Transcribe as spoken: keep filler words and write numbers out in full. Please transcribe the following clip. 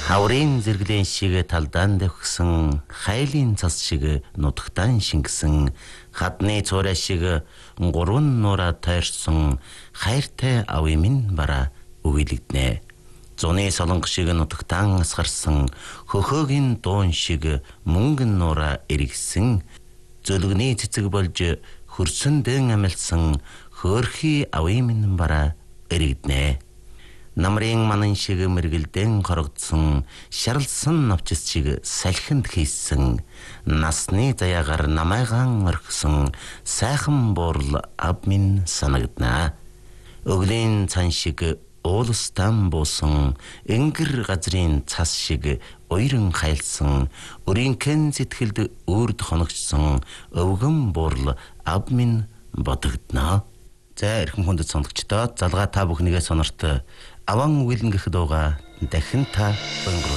Хаврын зэрэглэн шиг талдаан дэвхсэн, хайлын цас шиг нутагтаан шингэсэн, хадны цуурай шиг гурван нураа тойрсон, хайртай авъя минь бараа үгэлэгднэ. Зуны солонго шиг нутагтаан асгарсан, хөхөөгийн дуун шиг мөнгөн нураа эргэсэн, зөлгөний цэцэг болж хөрсөн дэн амилсан, хөөрхий авъя минь бараа эргэгднэ. Намрын манан шиг мэргэлдэн хорогдсон, шарлсан навчис шиг салхинд хийсэн, насны заяагаар намайгаан орхисон, сайхан буурал ав минь санагдана. Өглийн цан шиг уулстан буусан, энгэр газрын цас шиг уйран хайлсан, өрийнхэн сэтгэлд үрд хоногчсон, өвгөн буурал ав минь бодогдно. За эрхэм хүндэт сонсогчдоо залгаа та бүхнийгээ сонорт аван үгэлэн гэх дууга дахин та өнгөрүүлье.